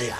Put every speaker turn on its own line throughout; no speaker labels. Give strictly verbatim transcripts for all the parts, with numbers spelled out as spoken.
Teatralija.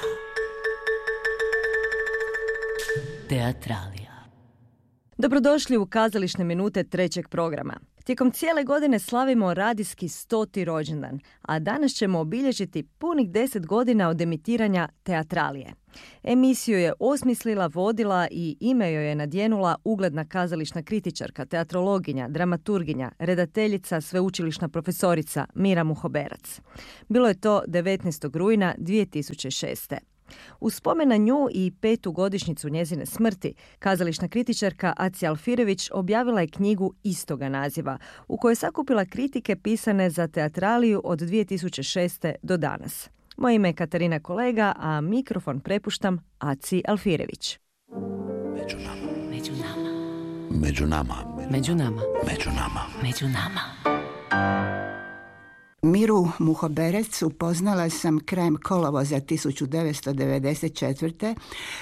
Teatralija.
Dobrodošli u kazališne minute trećeg programa. Tijekom cijele godine slavimo radijski stoti rođendan, a danas ćemo obilježiti punih deset godina od emitiranja Teatralije. Emisiju je osmislila, vodila i ime joj je nadjenula ugledna kazališna kritičarka, teatrologinja, dramaturginja, redateljica, sveučilišna profesorica Mira Muhoberac. Bilo je to devetnaestog rujna dvije tisuće šeste. U spomen na nju i petu godišnjicu njezine smrti, kazališna kritičarka Acija Alfirević objavila je knjigu istoga naziva, u kojoj je sakupila kritike pisane za Teatraliju od dvije tisuće šeste do danas. Moje ime je Katarina Kolega, a mikrofon prepuštam Aciji Alfirević.
Među nama.
Među nama.
Među nama.
Među nama.
Među nama.
Među nama.
Miru Muhoberac upoznala sam krajem kolovoza tisuću devetsto devedeset četvrte.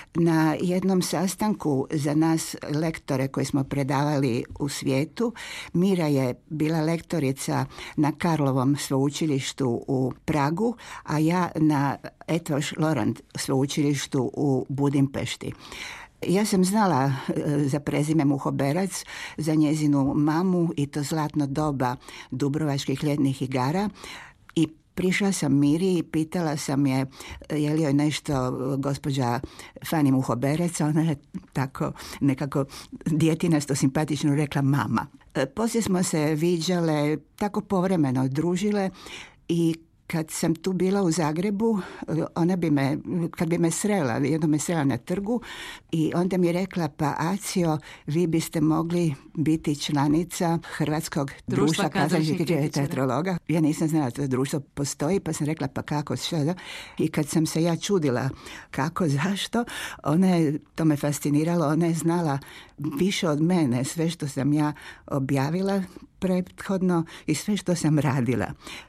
na jednom sastanku za nas lektore koji smo predavali u svijetu. Mira je bila lektorica na Karlovom sveučilištu u Pragu, a ja na Eötvös Loránd sveučilištu u Budimpešti. Ja sam znala za prezime Muhoberac, za njezinu mamu i to zlatno doba Dubrovačkih ljetnih igara, i prišla sam Miri i pitala sam je je li joj nešto gospođa Fani Muhoberac, a ona je tako nekako djetinasto simpatično rekla mama. Poslije smo se viđale, tako povremeno družile, i kad sam tu bila u Zagrebu, ona bi me, kad bi me srela, jednom me srela na trgu, i onda mi je rekla, pa Acio, vi biste mogli biti članica Hrvatskog društva, društva kazališnih teatrologa. Ja nisam znala da to društvo postoji, pa sam rekla, pa kako, što da? I kad sam se ja čudila kako, zašto, ona je, to me fasciniralo, ona je znala više od mene sve što sam ja objavila prethodno i sve što sam radila.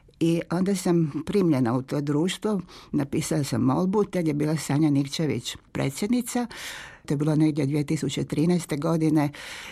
I onda sam primljena u to društvo, napisala sam molbu, tad je bila Sanja Nikčević predsjednica, to je bilo negdje dvije tisuće trinaeste. godine,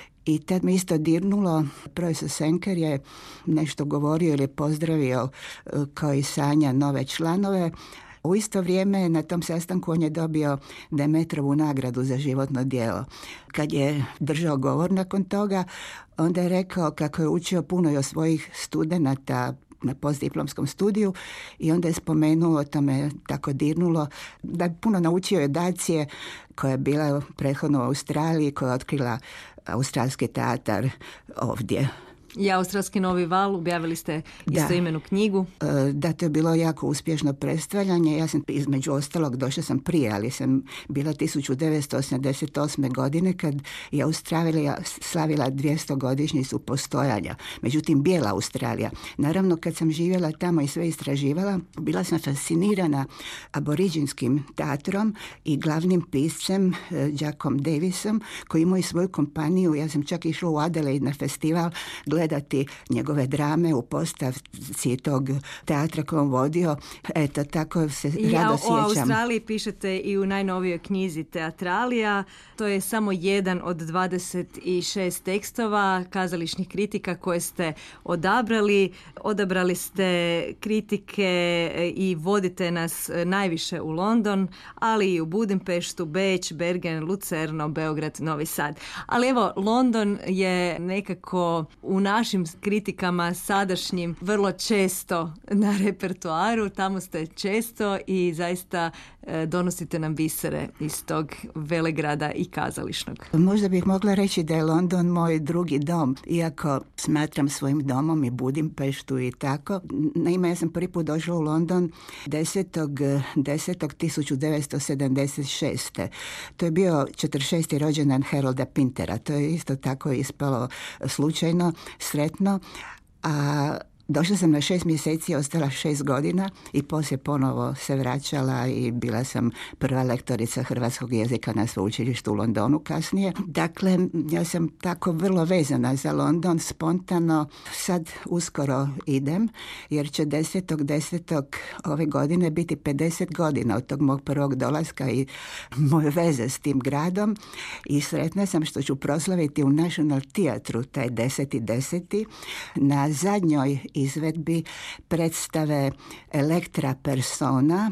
i tad me isto dirnulo. Profesor Senker je nešto govorio ili pozdravio kao i Sanja nove članove. U isto vrijeme na tom sastanku on je dobio Demetrovu nagradu za životno djelo. Kad je držao govor nakon toga, onda je rekao kako je učio puno i o svojih studenata na postdiplomskom studiju, i onda je spomenuo, to me tako dirnulo, da je puno naučio od Acije koja je bila prethodno u Australiji, koja je otkrila australski teatar ovdje.
I Australski novi val, objavili ste istoimenu knjigu.
Da, to je bilo jako uspješno predstavljanje. Ja sam između ostalog, došla sam prije, ali sam bila tisuću devetsto osamdeset osme. godine kad je Australija slavila dvjesto-godišnjicu postojanja. Međutim, bijela Australija. Naravno, kad sam živjela tamo i sve istraživala, bila sam fascinirana aboriđinskim teatrom i glavnim piscem Jackom Davisom, koji ima i svoju kompaniju. Ja sam čak išla u Adelaide na festival gledati njegove drame u postavci tog teatra koji on vodio. Eto, tako se
I
rado
o,
sjećam.
o Australiji pišete i u najnovijoj knjizi Teatralija. To je samo jedan od dvadeset šest tekstova kazališnih kritika koje ste odabrali. Odabrali ste kritike i vodite nas najviše u London, ali i u Budimpeštu, Beč, Bergen, Lucerno, Beograd, Novi Sad. Ali evo, London je nekako u našim kritikama sadašnjim vrlo često na repertoaru. Tamo ste često i zaista e, donosite nam bisere iz tog velegrada i kazališnog.
Možda bih mogla reći da je London moj drugi dom, iako smatram svojim domom i Budimpeštu i tako. Naime, ja sam prvi put došla u London desetog desetog tisuću devetsto sedamdeset šeste. To je bio četrdeset šesti rođendan Harolda Pintera. To je isto tako ispalo slučajno, sretno, a došla sam na šest mjeseci, ostala šest godina i poslije ponovo se vraćala i bila sam prva lektorica hrvatskog jezika na sveučilištu u Londonu kasnije. Dakle, ja sam tako vrlo vezana za London, spontano. Sad uskoro idem, jer će desetog desetog ove godine biti pedeset godina od tog mog prvog dolaska i moje veze s tim gradom, i sretna sam što ću proslaviti u National Teatru taj deseti deseti na zadnjoj izvedbi predstave Elektra Persona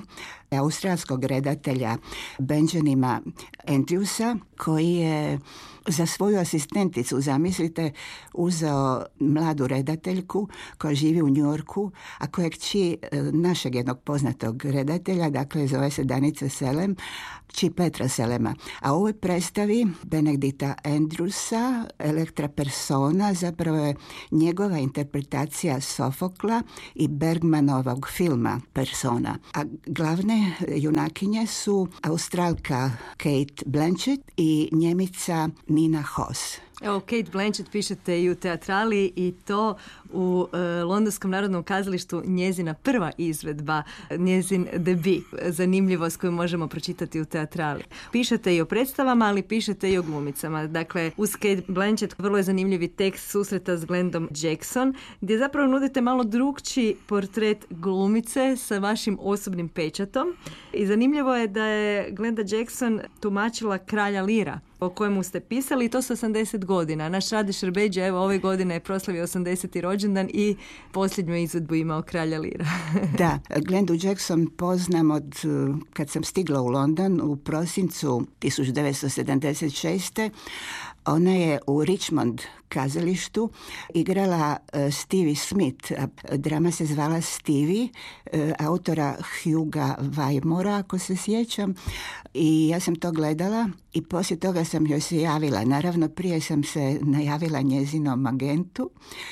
australskog redatelja Benjamina Andrewsa, koji je za svoju asistenticu, zamislite, uzeo mladu redateljku koja živi u New Yorku, a koja je kći našeg jednog poznatog redatelja, dakle zove se Danica Selem, kći Petra Selema. A u ovoj predstavi Benedikta Andrewsa, Elektra persona, zapravo je njegova interpretacija Sofokla i Bergmanovog filma Persona. A glavne junakinje su Australka Kate Blanchett i Njemica Nina Hoss.
Evo, Kate Blanchett pišete i u teatrali i to u e, Londonskom narodnom kazalištu, njezina prva izvedba, njezin debi, zanimljivost koju možemo pročitati u teatrali. Pišete i o predstavama, ali pišete i o glumicama. Dakle, uz Kate Blanchett vrlo je zanimljivi tekst susreta s Glendom Jackson, gdje zapravo nudite malo drugčiji portret glumice sa vašim osobnim pečatom. I zanimljivo je da je Glenda Jackson tumačila Kralja Lira, o kojemu ste pisali, i to s osamdeset godina. Naš Rade Šerbeđija, evo, ove godine je proslavio osamdeseti rođendan i posljednju izvedbu imao Kralja Lira.
Da, Glendu Jackson poznam od kad sam stigla u London u prosincu tisuću devetsto sedamdeset šeste. Ona je u Richmond kazalištu igrala uh, Stevie Smith. Drama se zvala Stevie, uh, autora Huga Weimora, ako se sjećam. I ja sam to gledala i poslije toga sam joj se javila. Naravno, prije sam se najavila njezinom agentu.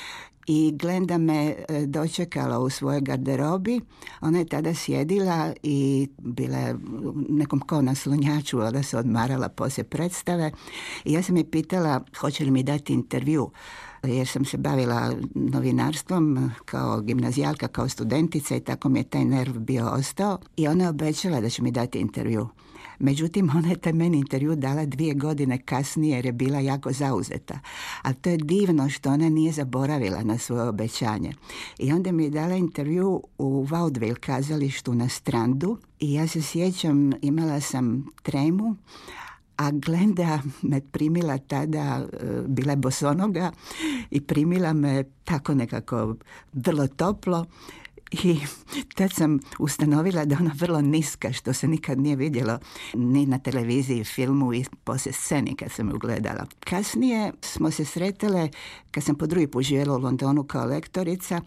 I Glenda me dočekala u svojoj garderobi. Ona je tada sjedila i bila je nekom kao na slonjaču, da se odmarala poslije predstave. I ja sam je pitala hoće li mi dati intervju, jer sam se bavila novinarstvom kao gimnazijalka, kao studentica, i tako mi je taj nerv bio ostao. I ona je obećala da će mi dati intervju. Međutim, ona je taj meni intervju dala dvije godine kasnije jer je bila jako zauzeta. A to je divno što ona nije zaboravila na svoje obećanje. I onda mi je dala intervju u Vaudeville kazalištu na Strandu i ja se sjećam, imala sam tremu, a Glenda me primila tada, bila je bosonoga, i primila me tako nekako vrlo toplo. I tad sam ustanovila da ona vrlo niska, što se nikad nije vidjelo ni na televiziji, filmu i poslije sceni kad sam ju gledala. Kasnije smo se sretale, kad sam po drugi put živjela u Londonu kao lektorica.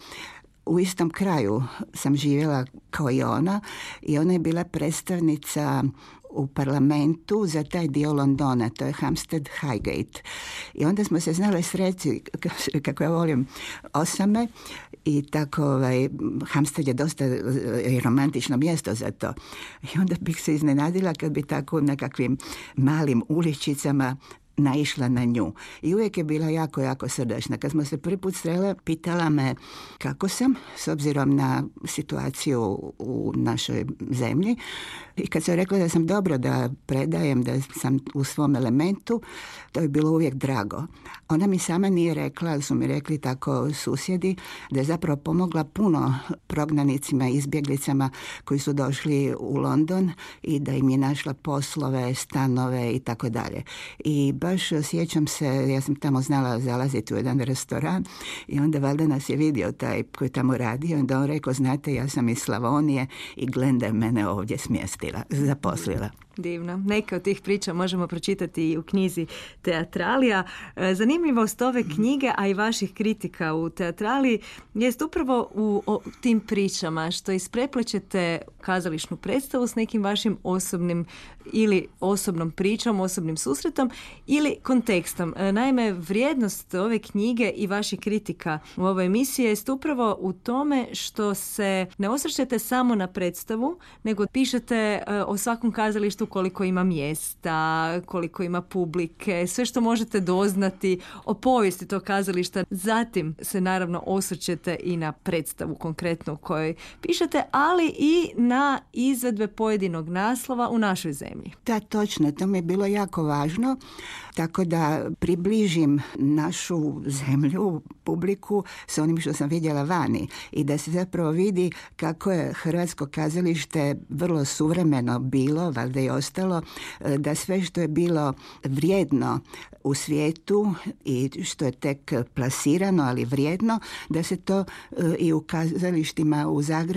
U istom kraju sam živjela kao i ona i ona je bila predstavnica u parlamentu za taj dio Londona, to je Hampstead Highgate. I onda smo se znali sreći, kako ja volim osame, i tako ovaj, Hampstead je dosta je romantično mjesto za to. I onda bih se iznenadila kad bi tako u nekakvim malim uličicama naišla na nju. I uvijek je bila jako, jako srdačna. Kad smo se prvi put srele, pitala me kako sam, s obzirom na situaciju u našoj zemlji. I kad sam rekla da sam dobro, da predajem, da sam u svom elementu, to je bilo uvijek drago. Ona mi sama nije rekla, ali su mi rekli tako susjedi, da je zapravo pomogla puno prognanicima, izbjeglicama koji su došli u London i da im je našla poslove, stanove i tako dalje. I baš sjećam se, ja sam tamo znala zalaziti u jedan restoran i onda valjda nas je vidio taj koji tamo radio i onda on rekao, znate, ja sam iz Slavonije i Glenda je mene ovdje smjestila, zaposlila.
Divno. Neke od tih priča možemo pročitati i u knjizi Teatralija. Zanimljivost ove knjige, a i vaših kritika u Teatraliji, jest upravo u o, tim pričama što ispreplećete kazališnu predstavu s nekim vašim osobnim ili osobnom pričom, osobnim susretom ili kontekstom. Naime, vrijednost ove knjige i vaših kritika u ovoj emisiji jest upravo u tome što se ne osvrćete samo na predstavu, nego pišete o svakom kazalištu koliko ima mjesta, koliko ima publike, sve što možete doznati o povijesti tog kazališta. Zatim se naravno osvrćete i na predstavu konkretno u kojoj pišete, ali i na izvedbe pojedinog naslova u našoj zemlji.
Da, točno, to mi je bilo jako važno, tako da približim našu zemlju, publiku, sa onim što sam vidjela vani i da se zapravo vidi kako je hrvatsko kazalište vrlo suvremeno bilo, valjda i ostalo, da sve što je bilo vrijedno u svijetu i što je tek plasirano, ali vrijedno, da se to i u kazalištima u Zagrebu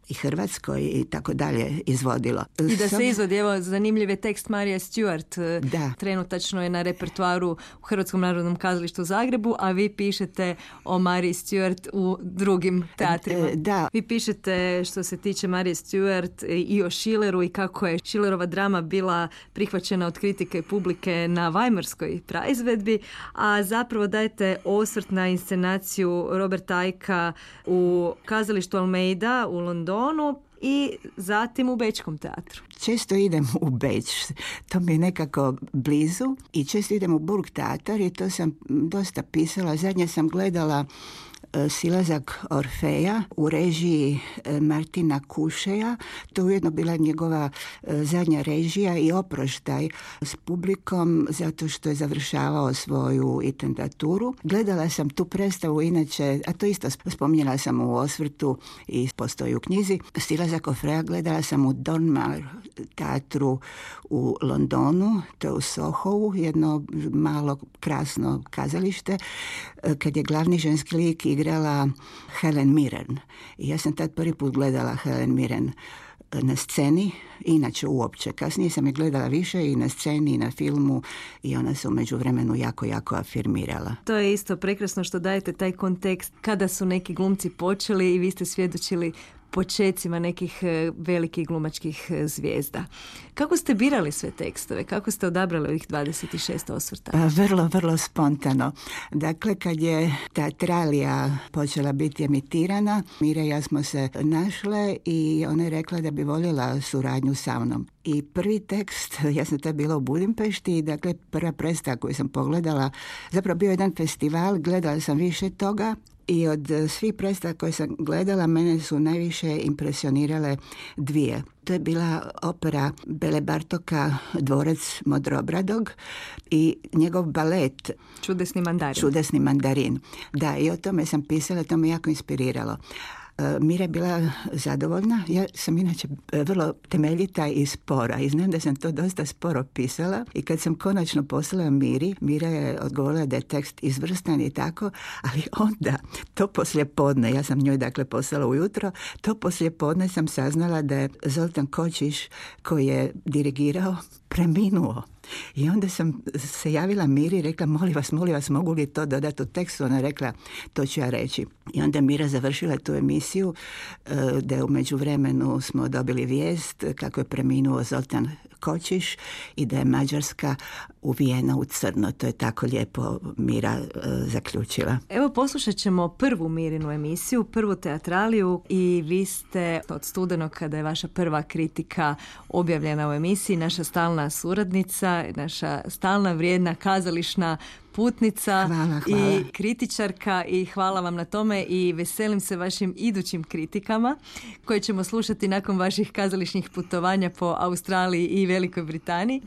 i Hrvatskoj i tako dalje izvodilo.
I da
Sam...
se izvodi, evo, zanimljiv je tekst Marije Stewart.
Da.
Trenutačno je na repertoaru u Hrvatskom narodnom kazalištu u Zagrebu, a vi pišete o Mariji Stewart u drugim teatrima.
Da.
Vi pišete što se tiče Marije Stewart i o Schilleru i kako je Schillerova drama bila prihvaćena od kritike i publike na Weimarskoj praizvedbi, a zapravo dajete osvrt na inscenaciju Roberta Icka u kazalištu Almeida u Londonu i zatim u Bečkom teatru.
Često idem u Beč, to mi je nekako blizu, i često idem u Burgtheater i to sam dosta pisala. Zadnje sam gledala Silazak Orfeja u režiji Martina Kušeja. To je ujedno bila njegova zadnja režija i oproštaj s publikom zato što je završavao svoju intendaturu. Gledala sam tu predstavu inače, a to isto spominjala sam u osvrtu i postoji u knjizi. Silazak Orfeja gledala sam u Donmar teatru u Londonu, to je u Sohovu, jedno malo krasno kazalište, kad je glavni ženski lik igrala Helen Mirren. I ja sam tad prvi put gledala Helen Mirren na sceni, inače uopće. Kasnije sam je gledala više i na sceni i na filmu i ona se u međuvremenu jako, jako afirmirala.
To je isto prekrasno što dajete taj kontekst kada su neki glumci počeli i vi ste svjedočili počecima nekih velikih glumačkih zvijezda. Kako ste birali sve tekstove? Kako ste odabrali ovih dvadeset šest osvrta?
Pa, vrlo, vrlo spontano. Dakle, kad je teatralija počela biti emitirana, Mira i ja smo se našle i ona je rekla da bi voljela suradnju sa mnom. I prvi tekst, ja sam tad bila u Budimpešti, dakle prva predstava koju sam pogledala, zapravo bio jedan festival, gledala sam više toga. I od svih predstava koje sam gledala, mene su najviše impresionirale dvije. To je bila opera Bele Bartoka Dvorac Modrobradog i njegov balet
Čudesni mandarin.
Čudesni mandarin. Da, i o tome sam pisala, to me jako inspiriralo. Mira je bila zadovoljna. Ja sam inače vrlo temeljita i spora i znam da sam to dosta sporo pisala i kad sam konačno poslala Miri, Mira je odgovorila da je tekst izvrstan i tako, ali onda to poslijepodne, ja sam njoj dakle poslala ujutro, to poslijepodne sam saznala da je Zoltan Kočiš, koji je dirigirao, preminuo. I onda sam se javila Miri i rekla, molim vas, molim vas, mogu li to dodati u tekstu? Ona rekla, to ću ja reći. I onda Mira završila tu emisiju, da je u međuvremenu smo dobili vijest kako je preminuo Zoltan Kočiš i da je Mađarska uvijena u crno. To je tako lijepo Mira uh, zaključila.
Evo, poslušat ćemo prvu Mirinu emisiju, prvu teatraliju, i vi ste od studenog, kada je vaša prva kritika objavljena u emisiji, naša stalna suradnica, naša stalna vrijedna kazališna putnica.
Hvala, hvala.
I kritičarka, i hvala vam na tome i veselim se vašim idućim kritikama koje ćemo slušati nakon vaših kazališnih putovanja po Australiji i Velikoj Britaniji.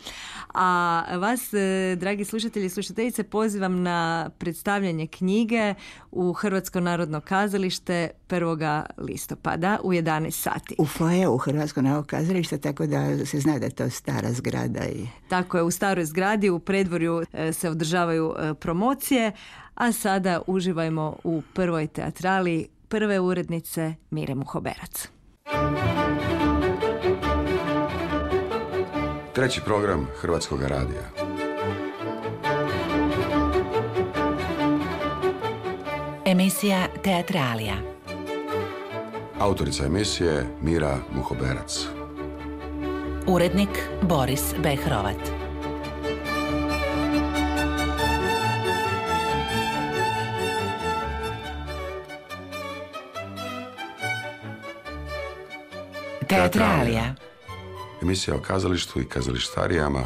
A vas, dragi slušatelji i slušateljice, pozivam na predstavljanje knjige u Hrvatsko narodno kazalište prvog listopada u jedanaest sati.
U foajeu Hrvatsko narodno kazalište, tako da se zna da je to stara zgrada. I...
Tako je, u staroj zgradi, u predvorju se održavaju promocije, a sada uživajmo u prvoj teatrali prve urednice Mire Muhoberac.
Treći program Hrvatskog radija.
Emisija Teatralija.
Autorica emisije Mira Muhoberac.
Urednik Boris Behrovat. Teatralija.
Emisija o kazalištu i kazalištarijama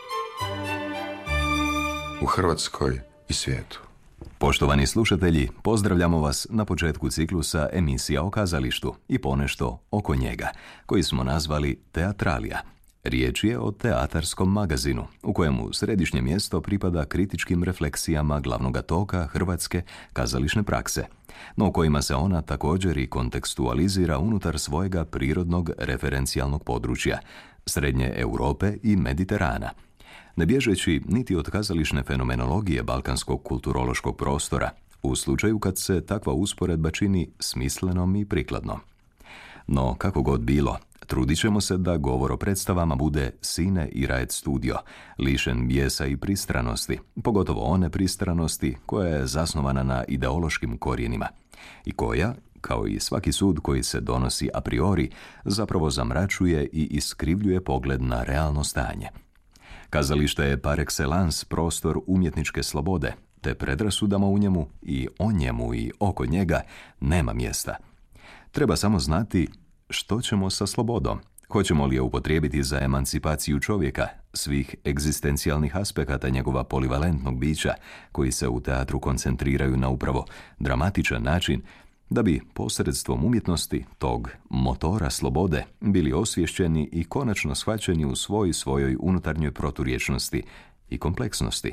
u Hrvatskoj i svijetu.
Poštovani slušatelji, pozdravljamo vas na početku ciklusa emisija o kazalištu i ponešto oko njega, koji smo nazvali Teatralija. Riječ je o teatarskom magazinu, u kojemu središnje mjesto pripada kritičkim refleksijama glavnog toka hrvatske kazališne prakse, no u kojima se ona također i kontekstualizira unutar svojega prirodnog referencijalnog područja, Srednje Europe i Mediterana. Ne bježeći niti od kazališne fenomenologije balkanskog kulturološkog prostora, u slučaju kad se takva usporedba čini smislenom i prikladnom. No, kako god bilo, trudit ćemo se da govor o predstavama bude Cine i Riot Studio, lišen bijesa i pristranosti, pogotovo one pristranosti koja je zasnovana na ideološkim korijenima i koja, kao i svaki sud koji se donosi a priori, zapravo zamračuje i iskrivljuje pogled na realno stanje. Kazalište je par excellence prostor umjetničke slobode, te predrasudama u njemu i o njemu i oko njega nema mjesta. Treba samo znati što ćemo sa slobodom. Hoćemo li je upotrijebiti za emancipaciju čovjeka, svih egzistencijalnih aspekata njegova polivalentnog bića, koji se u teatru koncentriraju na upravo dramatičan način, da bi posredstvom umjetnosti tog motora slobode bili osvješćeni i konačno shvaćeni u svoj svojoj unutarnjoj proturječnosti i kompleksnosti.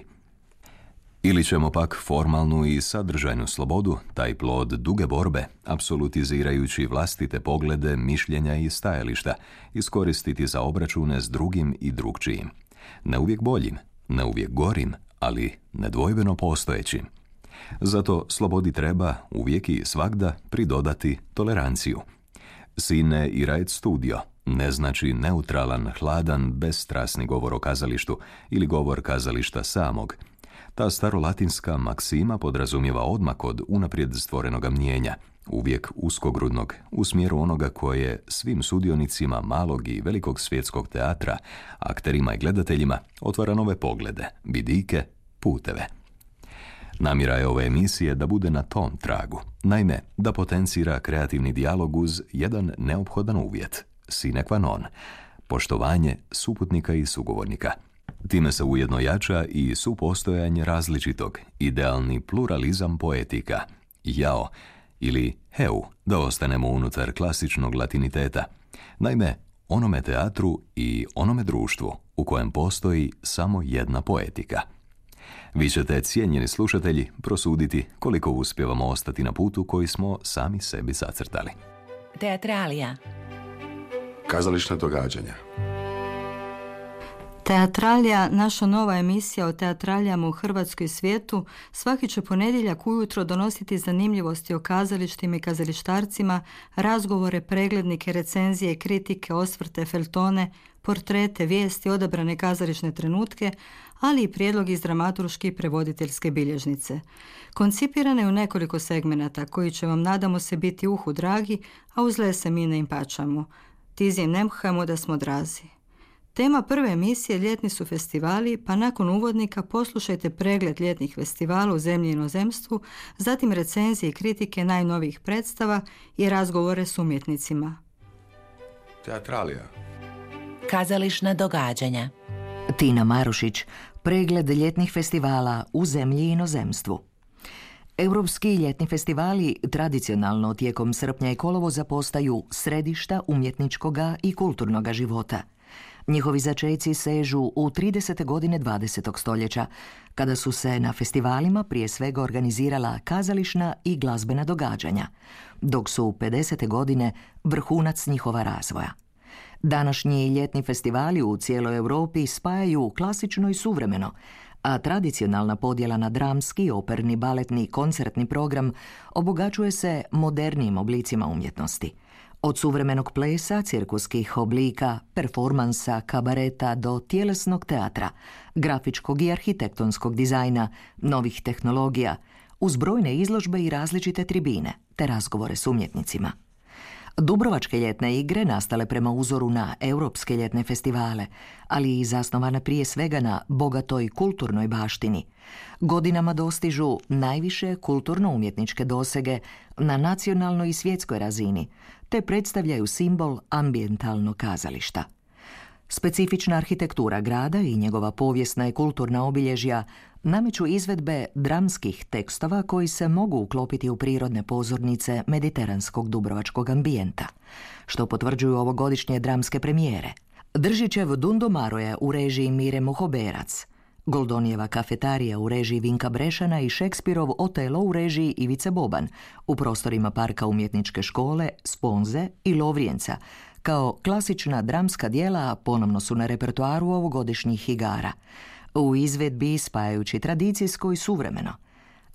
Ili ćemo pak formalnu i sadržajnu slobodu, taj plod duge borbe, apsolutizirajući vlastite poglede, mišljenja i stajališta, iskoristiti za obračune s drugim i drugčijim. Ne uvijek boljim, ne uvijek gorim, ali nedvojbeno postojećim. Zato slobodi treba uvijek i svagda pridodati toleranciju. Cine i Riot Studio ne znači neutralan, hladan, bezstrasni govor o kazalištu ili govor kazališta samog. Ta starolatinska maksima podrazumijeva odmak od unaprijed stvorenoga mnijenja, uvijek uskogrudnog, u smjeru onoga koje svim sudionicima malog i velikog svjetskog teatra, akterima i gledateljima, otvara nove poglede, vidike, puteve. Namjera je ove emisije da bude na tom tragu, naime, da potencira kreativni dijalog uz jedan neophodan uvjet, sine qua non, poštovanje suputnika i sugovornika. Time se ujedno jača i supostojanje različitog, idealni pluralizam poetika, jao ili heu, da ostanemo unutar klasičnog latiniteta. Naime, onome teatru i onome društvu u kojem postoji samo jedna poetika. Vi ćete, cijenjeni slušatelji, prosuditi koliko uspijevamo ostati na putu koji smo sami sebi zacrtali.
Teatralija.
Kazališna događanja.
Teatralija, naša nova emisija o teatralijama u Hrvatskoj i svijetu, svaki će ponedjeljak ujutro donositi zanimljivosti o kazalištima i kazalištarcima, razgovore, preglednike, recenzije, kritike, osvrte, feltone, portrete, vijesti, odabrane kazališne trenutke, ali i prijedlog iz dramaturške i prevoditeljske bilježnice. Koncipirane je u nekoliko segmenata koji će vam, nadamo se, biti uhu dragi, a uz le se mi ne im pačamo. Tizjem nemhamo da smo drazi. Tema prve emisije ljetni su festivali, pa nakon uvodnika poslušajte pregled ljetnih festivala u zemlji i inozemstvu, zatim recenzije i kritike najnovijih predstava i razgovore s umjetnicima.
Teatralija.
Kazališna događanja.
Tina Marušić, pregled ljetnih festivala u zemlji i inozemstvu. Europski ljetni festivali tradicionalno tijekom srpnja i kolovoza postaju središta umjetničkoga i kulturnoga života. Njihovi začeci sežu u tridesete godine dvadesetog stoljeća, kada su se na festivalima prije svega organizirala kazališna i glazbena događanja, dok su pedesete godine vrhunac njihova razvoja. Današnji ljetni festivali u cijeloj Europi spajaju klasično i suvremeno, a tradicionalna podjela na dramski, operni, baletni i koncertni program obogaćuje se modernijim oblicima umjetnosti. Od suvremenog plesa, cirkuskih oblika, performansa, kabareta do tjelesnog teatra, grafičkog i arhitektonskog dizajna, novih tehnologija, uz brojne izložbe i različite tribine, te razgovore s umjetnicima. Dubrovačke ljetne igre, nastale prema uzoru na europske ljetne festivale, ali i zasnovane prije svega na bogatoj kulturnoj baštini, godinama dostižu najviše kulturno-umjetničke dosege na nacionalnoj i svjetskoj razini, te predstavljaju simbol ambijentalnog kazališta. Specifična arhitektura grada i njegova povijesna i kulturna obilježja nameću izvedbe dramskih tekstova koji se mogu uklopiti u prirodne pozornice mediteranskog dubrovačkog ambijenta, što potvrđuju ovogodišnje dramske premijere. Držićev Dundomaro je u režiji Mire Muhoberac, Goldonijeva kafetarija u režiji Vinka Brešana i Šekspirov Otelo u režiji Ivice Boban u prostorima Parka umjetničke škole, Sponze i Lovrijenca, kao klasična dramska djela ponovno su na repertoaru ovogodišnjih igara, u izvedbi spajajući tradicijsko i suvremeno.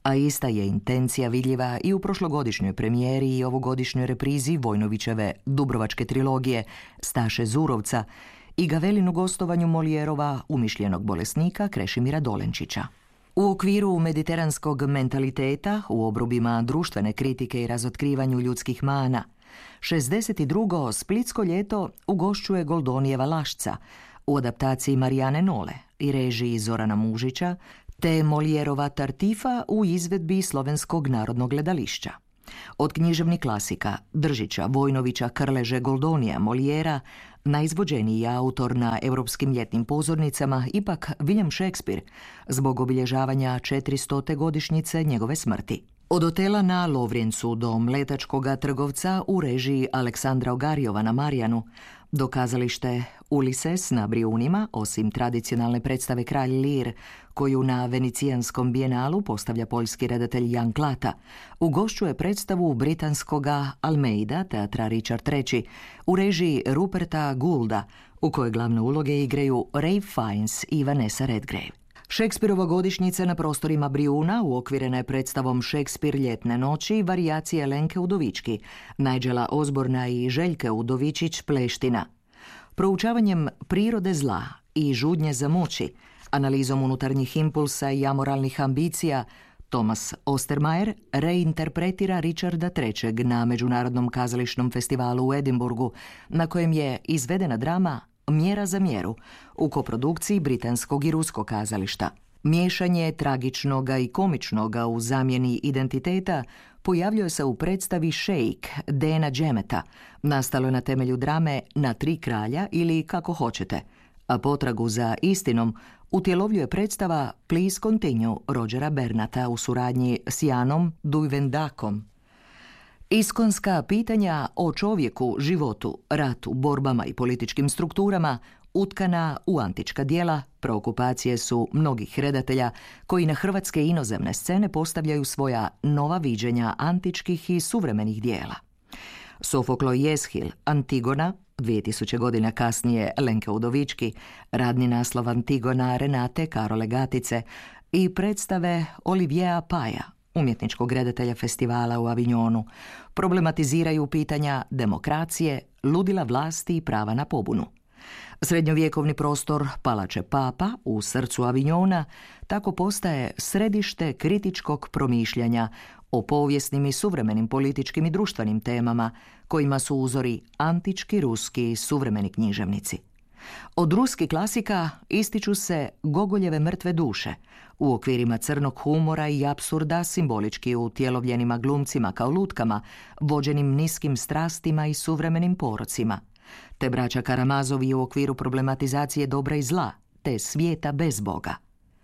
A ista je intencija vidljiva i u prošlogodišnjoj premijeri i ovogodišnjoj reprizi Vojnovićeve Dubrovačke trilogije Staše Zurovca i Gavelinu gostovanju Molijerova Umišljenog bolesnika Krešimira Dolenčića. U okviru mediteranskog mentaliteta, u obrubima društvene kritike i razotkrivanju ljudskih mana, šezdeset drugo Splitsko ljeto ugošćuje Goldonijeva Lašca u adaptaciji Marijane Nole i režiji Zorana Mužića, te Molijerova Tartifa u izvedbi Slovenskog narodnog gledališća. Od književnih klasika Držića, Vojnovića, Krleže, Goldonija, Molijera, najizvođeniji autor na europskim ljetnim pozornicama ipak William Shakespeare zbog obilježavanja četiristote godišnjice njegove smrti. Od hotela na Lovrijencu do Mletačkoga trgovca u režiji Aleksandra Ogarijova na Marijanu, do kazalište Ulises na Brijunima, osim tradicionalne predstave Kralj Lir, koju na Venecijanskom bijenalu postavlja poljski redatelj Jan Klata, ugošćuje predstavu britanskoga Almeida, teatra Richard treći, u režiji Ruperta Goulda, u kojoj glavne uloge igraju Ralph Fiennes i Vanessa Redgrave. Shakespearova godišnjica na prostorima Brijuna uokvirena je predstavom Shakespeare ljetne noći i varijacije Lenke Udovički, Nigela Osborna i Željke Udovičić Pleština. Proučavanjem prirode zla i žudnje za moći, analizom unutarnjih impulsa i amoralnih ambicija, Thomas Ostermayer reinterpretira Richarda trećeg na Međunarodnom kazališnom festivalu u Edinburgu, na kojem je izvedena drama Mjera za mjeru u koprodukciji britanskog i ruskog kazališta. Miješanje tragičnoga i komičnoga u zamjeni identiteta pojavljuje se u predstavi Shake Dana Džemeta, nastalo na temelju drame Na tri kralja ili Kako hoćete, a potragu za istinom utjelovljuje predstava Please Continue Rodgera Bernata u suradnji s Janom Dujvendakom. Iskonska pitanja o čovjeku, životu, ratu, borbama i političkim strukturama utkana u antička djela preokupacije su mnogih redatelja koji na hrvatske inozemne scene postavljaju svoja nova viđenja antičkih i suvremenih djela. Sofoklo i Eshil, Antigona, dvije tisuće godina kasnije Lenke Udovički, radni naslov Antigona Renate Karole Gatice i predstave Oliviera Paja, umjetničkog redatelja festivala u Avignonu, problematiziraju pitanja demokracije, ludila vlasti i prava na pobunu. Srednjovjekovni prostor Palače Papa u srcu Avignona tako postaje središte kritičkog promišljanja o povijesnim i suvremenim političkim i društvenim temama kojima su uzori antički, ruski i suvremeni književnici. Od ruskih klasika ističu se Gogoljeve Mrtve duše, u okvirima crnog humora i apsurda simbolički utjelovljenima glumcima kao lutkama, vođenim niskim strastima i suvremenim porocima, te braća Karamazovi u okviru problematizacije dobra i zla, te svijeta bez Boga.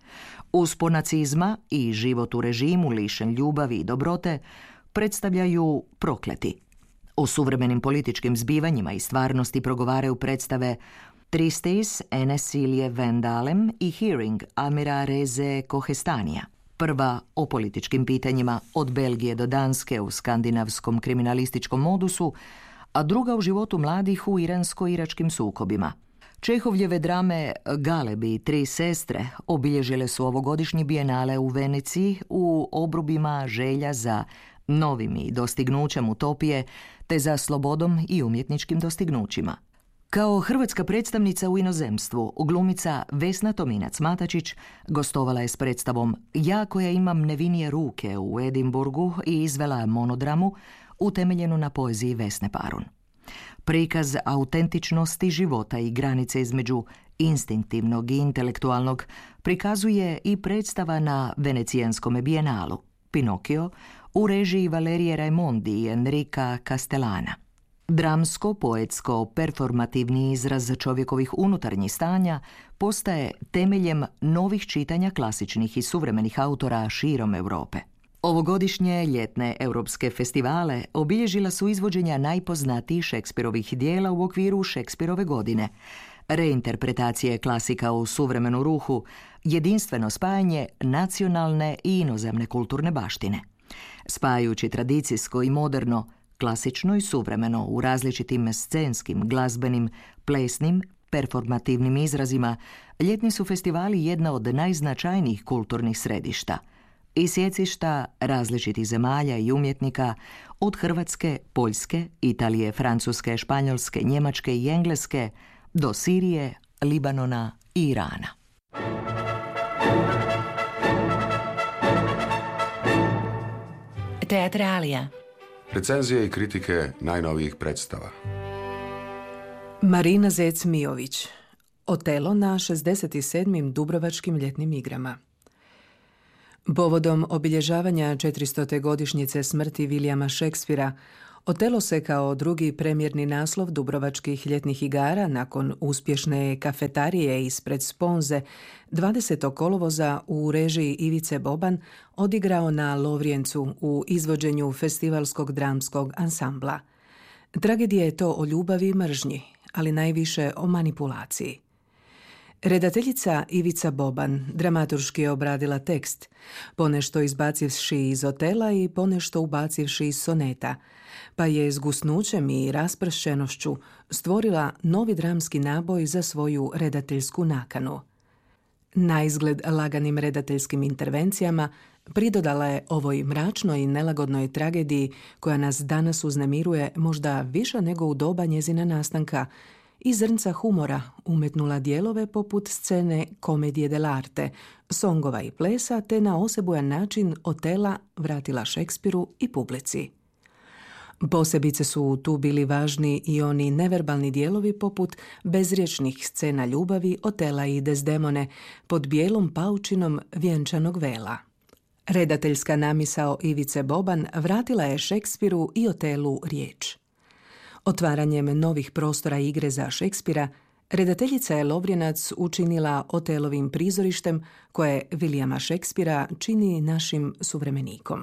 Uspon nacizma i život u režimu lišen ljubavi i dobrote predstavljaju Prokleti. O suvremenim političkim zbivanjima i stvarnosti progovaraju predstave Tristis Enes Ilije Vendalem i Hearing Amira Reze Kohestanija. Prva o političkim pitanjima od Belgije do Danske u skandinavskom kriminalističkom modusu, a druga o životu mladih u iransko-iračkim sukobima. Čehovljeve drame Galebi i Tri sestre obilježile su ovogodišnji bijenale u Veneciji u obrubima želja za novim i dostignućem utopije, te za slobodom i umjetničkim dostignućima. Kao hrvatska predstavnica u inozemstvu, glumica Vesna Tominac-Matačić gostovala je s predstavom Ja koja imam nevinije ruke u Edinburgu i izvela monodramu utemeljenu na poeziji Vesne Parun. Prikaz autentičnosti života i granice između instinktivnog i intelektualnog prikazuje i predstava na Venecijanskom bijenalu Pinokio u režiji Valerije Raimondi i Enrika Castellana. Dramsko, poetsko, performativni izraz čovjekovih unutarnjih stanja postaje temeljem novih čitanja klasičnih i suvremenih autora širom Europe. Ovogodišnje ljetne europske festivale obilježila su izvođenja najpoznatijih Shakespearovih djela u okviru Shakespearove godine, reinterpretacije klasika u suvremenu ruhu, jedinstveno spajanje nacionalne i inozemne kulturne baštine. Spajajući tradicijsko i moderno, klasično i suvremeno u različitim scenskim, glazbenim, plesnim, performativnim izrazima, ljetni su festivali jedna od najznačajnijih kulturnih središta. i sjecišta različitih zemalja i umjetnika od Hrvatske, Poljske, Italije, Francuske, Španjolske, Njemačke i Engleske do Sirije, Libanona i Irana.
Teatralija.
Recenzije i kritike najnovijih predstava.
Marina Zec-Mijović. Otelo na šezdeset sedmim Dubrovačkim ljetnim igrama. Povodom obilježavanja četiristote godišnjice smrti Williama Shakespearea, Otelo se kao drugi premjerni naslov Dubrovačkih ljetnih igara nakon uspješne kafetarije ispred Sponze dvadesetog kolovoza u režiji Ivice Boban odigrao na Lovrijencu u izvođenju Festivalskog dramskog ansambla. Tragedija je to o ljubavi i mržnji, ali najviše o manipulaciji. Redateljica Ivica Boban dramaturški je obradila tekst, ponešto izbacivši iz Otela i ponešto ubacivši iz soneta, pa je s gusnućem i raspršenošću stvorila novi dramski naboj za svoju redateljsku nakanu. Naizgled laganim redateljskim intervencijama pridodala je ovoj mračnoj i nelagodnoj tragediji koja nas danas uznemiruje možda više nego u doba njezina nastanka, i zrnca humora umetnula dijelove poput scene komedije dell'arte, songova i plesa, te na osebujan način Otela vratila Shakespeareu i publici. Posebice su tu bili važni i oni neverbalni dijelovi poput bezriječnih scena ljubavi Otela i Desdemone pod bijelom paučinom vjenčanog vela. Redateljska namisao Ivice Boban vratila je Shakespeareu i Otelu riječ. Otvaranjem novih prostora igre za Shakespearea, redateljica je Lovrijenac učinila Otelovim prizorištem koje Williama Shakespearea čini našim suvremenikom.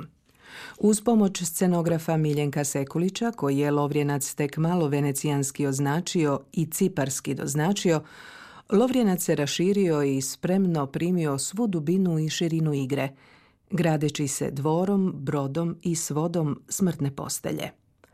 Uz pomoć scenografa Miljenka Sekulića, koji je Lovrijenac tek malo venecijanski označio i ciparski doznačio, Lovrijenac se raširio i spremno primio svu dubinu i širinu igre, gradeći se dvorom, brodom i svodom smrtne postelje.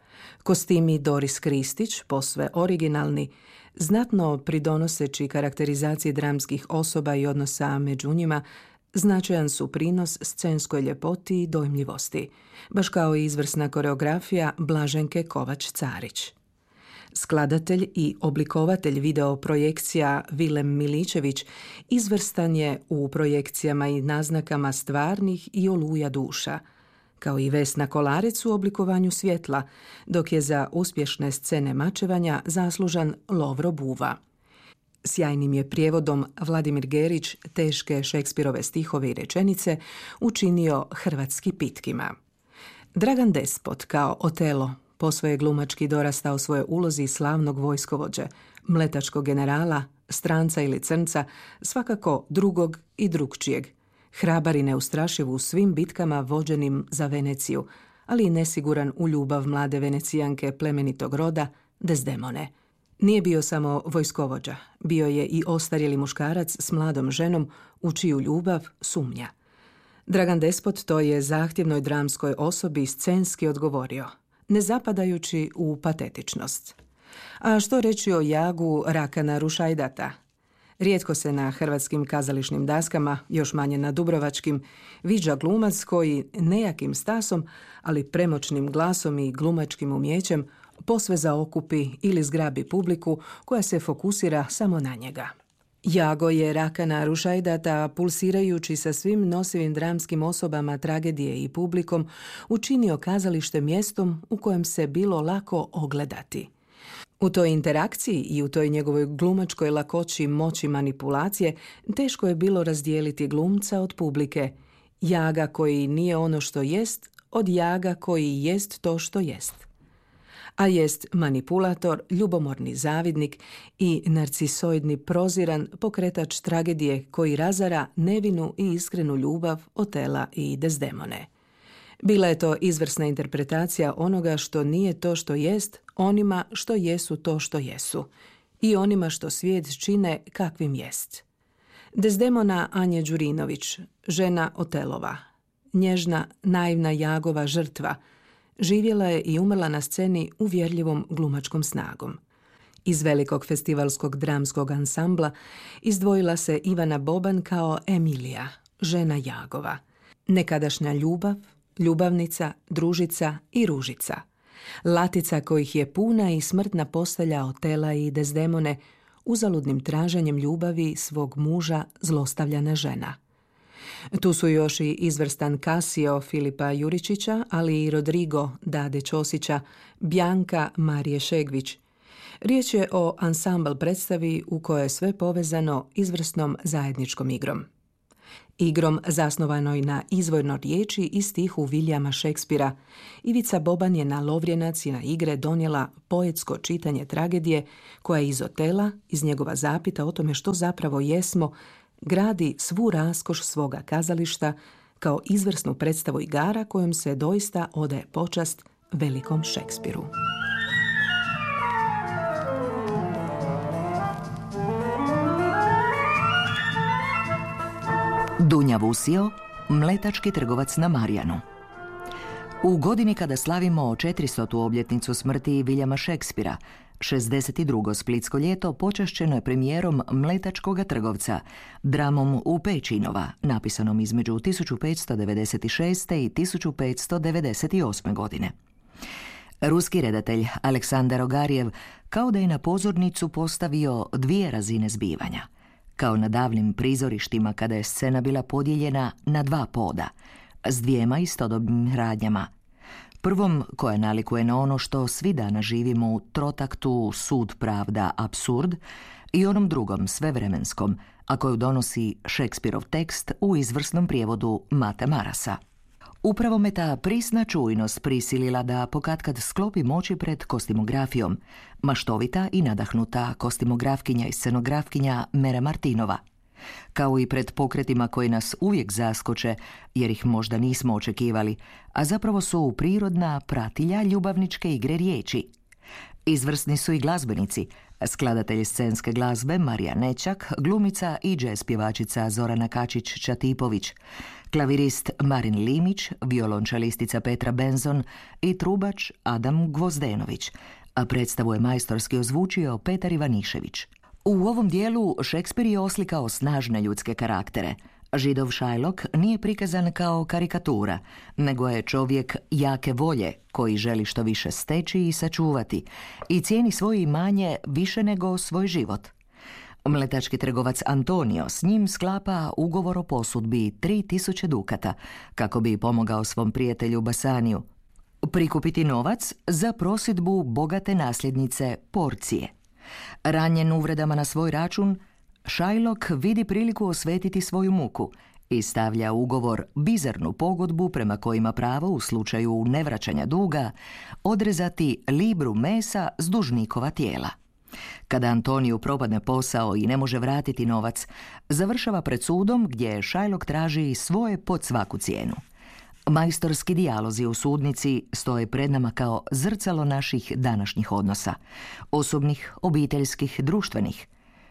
Kostimi Doris Kristić, posve originalni, znatno pridonoseći karakterizaciji dramskih osoba i odnosa među njima, značajan su prinos scenskoj ljepoti i dojmljivosti, baš kao i izvrsna koreografija Blaženke Kovač-Carić. Skladatelj i oblikovatelj video projekcija Vilem Miličević izvrstan je u projekcijama i naznakama stvarnih i oluja duša, kao i Vesna Kolarec u oblikovanju svjetla, dok je za uspješne scene mačevanja zaslužan Lovro Buva. Sjajnim je prijevodom Vladimir Gerić teške Shakespearove stihove i rečenice učinio hrvatski pitkima. Dragan Despot kao Otelo posve je glumački dorastao svoje ulozi slavnog vojskovođe, mletačkog generala, stranca ili crnca, svakako drugog i drugčijeg, hrabar i neustrašiv u svim bitkama vođenim za Veneciju, ali i nesiguran u ljubav mlade Venecijanke plemenitog roda, Desdemone. Nije bio samo vojskovođa, bio je i ostarjeli muškarac s mladom ženom u čiju ljubav sumnja. Dragan Despot to je zahtjevnoj dramskoj osobi scenski odgovorio, ne zapadajući u patetičnost. A što reći o jagu Rakana Rušajdata? Rijetko se na hrvatskim kazališnim daskama, još manje na dubrovačkim, viđa glumac koji nejakim stasom, ali premoćnim glasom i glumačkim umjećem posve zaokupi ili zgrabi publiku koja se fokusira samo na njega. Jago je Rakana Rušajdata, pulsirajući sa svim nosivim dramskim osobama tragedije i publikom, učinio kazalište mjestom u kojem se bilo lako ogledati. U toj interakciji i u toj njegovoj glumačkoj lakoći moći manipulacije teško je bilo razdijeliti glumca od publike, jaga koji nije ono što jest od jaga koji jest to što jest. A jest manipulator, ljubomorni zavidnik i narcisoidni proziran pokretač tragedije koji razara nevinu i iskrenu ljubav Otela i Desdemone. Bila je to izvrsna interpretacija onoga što nije to što jest, onima što jesu to što jesu i onima što svijet čine kakvim jest. Desdemona Anje Đurinović, žena Otelova, nježna, naivna Jagova žrtva, živjela je i umrla na sceni uvjerljivom glumačkom snagom. Iz velikog festivalskog dramskog ansambla izdvojila se Ivana Boban kao Emilija, žena Jagova. nekadašnja ljubav, ljubavnica, družica i ružica. Latica kojih je puna i smrtna postelja Otela i Desdemone, uzaludnim traženjem ljubavi svog muža zlostavljana žena. Tu su još i izvrstan Casio Filipa Juričića, ali i Rodrigo Dade Ćosića, Bjanka Marije Šegvić. Riječ je o ansambl predstavi u kojoj je sve povezano izvrsnom zajedničkom igrom. Igrom zasnovanoj na izvornoj riječi i stihu Williama Shakespearea, Ivica Boban je na Lovrijenac i na igre donijela poetsko čitanje tragedije koja iz Otela, iz njegova zapita o tome što zapravo jesmo, gradi svu raskoš svoga kazališta kao izvrsnu predstavu igara kojom se doista odaje počast velikom Shakespeareu.
Dunja Vusio, mletački trgovac na Marjanu. U godini kada slavimo četiristotu obljetnicu smrti Williama Shakespearea, šezdeset drugo splitsko ljeto počašćeno je premijerom Mletačkoga trgovca, dramom u Pečinova, napisanom između tisuću petsto devedeset šeste i tisuću petsto devedeset osme godine. Ruski redatelj Aleksandar Ogarjev kao da je na pozornicu postavio dvije razine zbivanja. Kao na davnim prizorištima kada je scena bila podijeljena na dva poda, s dvijema istodobnim radnjama. Prvom, koja nalikuje na ono što svi dana živimo u trotaktu sud, pravda, apsurd, i onom drugom, svevremenskom, a koju donosi Shakespeareov tekst u izvrsnom prijevodu Mate Marasa. Upravo me ta prisna čujnost prisilila da pokatkad sklopim oči pred kostimografijom, maštovita i nadahnuta kostimografkinja i scenografkinja Mere Martinova, kao i pred pokretima koji nas uvijek zaskoče, jer ih možda nismo očekivali, a zapravo su prirodna pratilja ljubavničke igre riječi. Izvrsni su i glazbenici, skladatelj scenske glazbe Marija Nečak, glumica i jazz pjevačica Zorana Kačić-Čatipović, klavirist Marin Limić, violončelistica Petra Benzon i trubač Adam Gvozdenović, a predstavu je majstorski ozvučio Petar Ivanišević. U ovom dijelu Shakespeare je oslikao snažne ljudske karaktere. Židov Shylock nije prikazan kao karikatura, nego je čovjek jake volje koji želi što više steći i sačuvati i cijeni svoje imanje više nego svoj život. Mletački trgovac Antonio s njim sklapa ugovor o posudbi tri tisuće dukata kako bi pomogao svom prijatelju Basaniju prikupiti novac za prosudbu bogate nasljednice Porcije. Ranjen uvredama na svoj račun, Shylock vidi priliku osvetiti svoju muku i stavlja u ugovor bizarnu pogodbu prema kojima pravo u slučaju nevraćanja duga odrezati libru mesa s dužnikova tijela. Kada Antoniju propadne posao i ne može vratiti novac, završava pred sudom gdje Shylock traži svoje pod svaku cijenu. Majstorski dijalozi u sudnici stoje pred nama kao zrcalo naših današnjih odnosa, osobnih, obiteljskih, društvenih.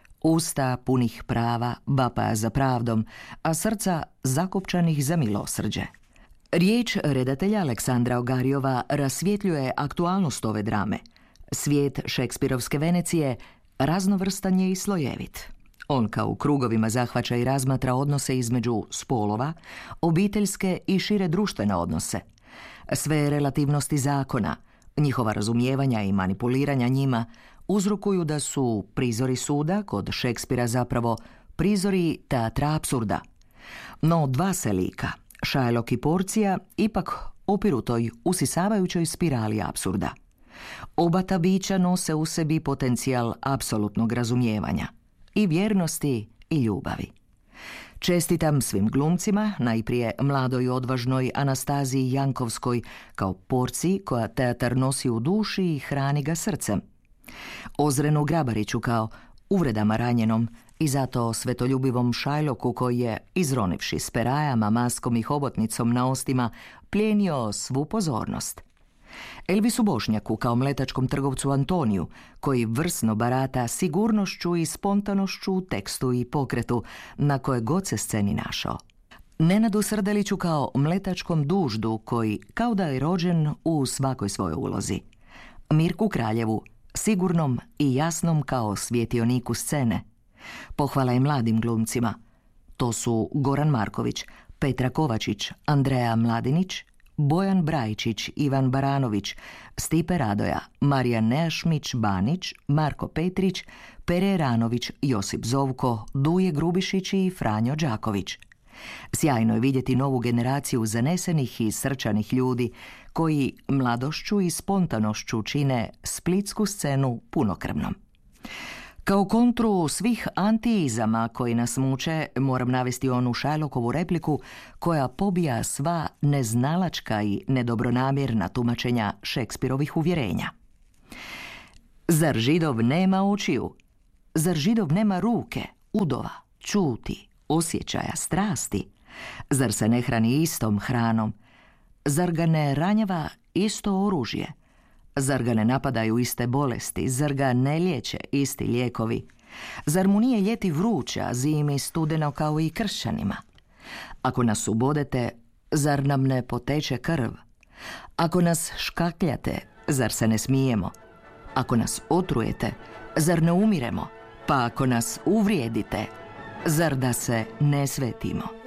Usta punih prava, vapaja za pravdom, a srca zakopčanih za milosrđe. Riječ redatelja Aleksandra Ogarjeva rasvjetljuje aktualnost ove drame. Svijet šekspirovske Venecije raznovrstan je i slojevit. On kao u krugovima zahvaća i razmatra odnose između spolova, obiteljske i šire društvene odnose. Sve relativnosti zakona, njihova razumijevanja i manipuliranja njima uzrokuju da su prizori suda kod Shakespearea zapravo prizori teatra apsurda. No dva se lika, Shylock i Porcija, ipak opiru toj usisavajućoj spirali apsurda. Oba ta bića nose u sebi potencijal apsolutnog razumijevanja, i vjernosti i ljubavi. Čestitam svim glumcima, najprije mladoj i odvažnoj Anastaziji Jankovskoj kao Porciji koja teatar nosi u duši i hrani ga srcem. Ozrenu Grabariću kao uvredama ranjenom i zato svetoljubivom Shylocku koji je, izronivši s perajama, maskom i hobotnicom na ostima, plijenio svu pozornost. Elvisu Bošnjaku kao mletačkom trgovcu Antoniju, koji vrsno barata sigurnošću i spontanošću u tekstu i pokretu na koje god se sceni našao. Nenadu Srdeliću kao mletačkom duždu koji kao da je rođen u svakoj svojoj ulozi. Mirku Kraljevu, sigurnom i jasnom kao svjetioniku scene. Pohvala i mladim glumcima. To su Goran Marković, Petra Kovačić, Andreja Mladinić, Bojan Brajčić, Ivan Baranović, Stipe Radoja, Marijan Neašmić, Banić, Marko Petrić, Pere Ranović, Josip Zovko, Duje Grubišić i Franjo Đaković. Sjajno je vidjeti novu generaciju zanesenih i srčanih ljudi koji mladošću i spontanošću čine splitsku scenu punokrvnom. Kao kontru svih antiizama koji nas muče, moram navesti onu Sherlockovu repliku koja pobija sva neznalačka i nedobronamjerna tumačenja Šekspirovih uvjerenja. Zar Židov nema očiju? Zar Židov nema ruke, udova, čuti, osjećaja, strasti? Zar se ne hrani istom hranom? Zar ga ne ranjava isto oružje? Zar ga ne napadaju iste bolesti? Zar ga ne liječe isti lijekovi? Zar mu nije ljeti vruće, a zimi studeno kao i kršćanima? Ako nas ubodete, zar nam ne poteče krv? Ako nas škakljate, zar se ne smijemo? Ako nas otrujete, zar ne umiremo? Pa ako nas uvrijedite, zar da se ne svetimo?